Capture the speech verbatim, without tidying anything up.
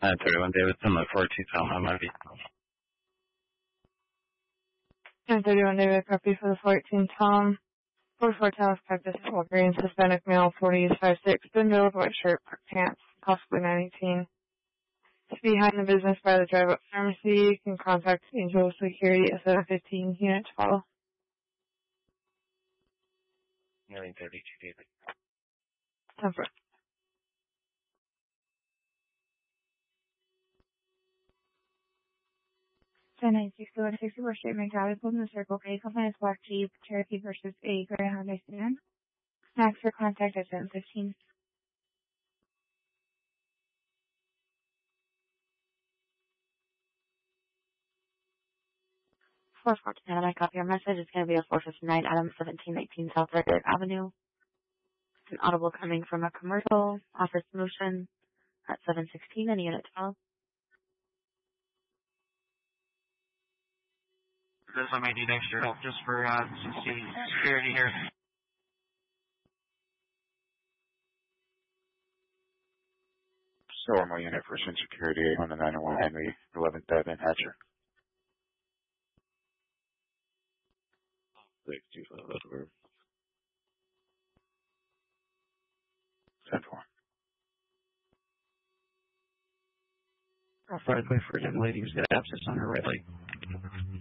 nine thirty-one Davidson, look forward to Tom on my V. nine thirty-one David, copy for the fourteen Tom. forty-four Talis Cactus, Walgreens, Hispanic male, forty years, five six, Spindle, white shirt, black pants, possibly nine eighteen. To be behind the business by the drive-up pharmacy, you can contact Angel Security at seven fifteen, unit twelve. nine thirty-two David. Over. ten nine six two one sixty-four Street, McDowell, Golden Circle, K, Compliance, Black Jeep, Cherokee versus a Greyhound sedan. Max for contact at seven fifteen. four fourteen, I copy your message. It's going to be a four fifty-nine Adams seventeen nineteen South Record Avenue. It's an audible coming from a commercial office motion at seven sixteen in unit twelve. This I may need extra help just for uh, security here. Stormo unit for Sin Security eight one nine one Henry eleventh Devon Hatcher. six two five, that's where. ten four. I'll try to wait for a young lady who's got abscess on her right leg.